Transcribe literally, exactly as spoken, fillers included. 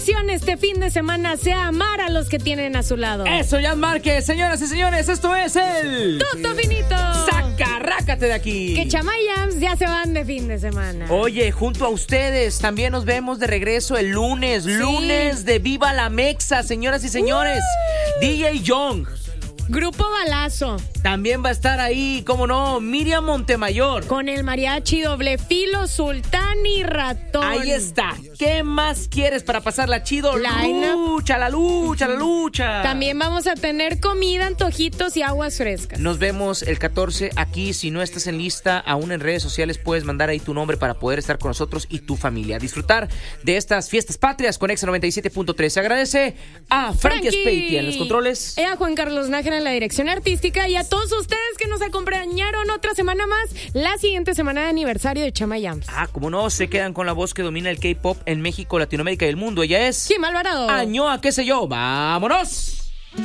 Este fin de semana sea amar a los que tienen a su lado. Eso, Jan Márquez. Señoras y señores, esto es el Tuto Finito. Sacarrácate de aquí. Que Chamayams ya se van de fin de semana. Oye, junto a ustedes también nos vemos de regreso el lunes. Sí. Lunes de Viva la Mexa, señoras y señores. Uh. D J Young. Grupo Balazo. También va a estar ahí, cómo no, Miriam Montemayor. Con el mariachi Doble Filo, Sultán y Ratón. Ahí está. ¿Qué más quieres para pasarla chido? Line lucha, la lucha, la lucha. También vamos a tener comida, antojitos y aguas frescas. Nos vemos el catorce aquí. Si no estás en lista, aún en redes sociales puedes mandar ahí tu nombre para poder estar con nosotros y tu familia. Disfrutar de estas fiestas patrias con Exa noventa y siete punto tres. Se agradece a Frankie Speitia en los controles. Y a Juan Carlos Nájera en la dirección artística y a todos ustedes que nos acompañaron otra semana más, la siguiente semana de aniversario de Chamayams. Ah, como no, se quedan con la voz que domina el K-pop en México, Latinoamérica y el mundo. Ella es Kim Alvarado. Añoa, qué sé yo. ¡Vámonos!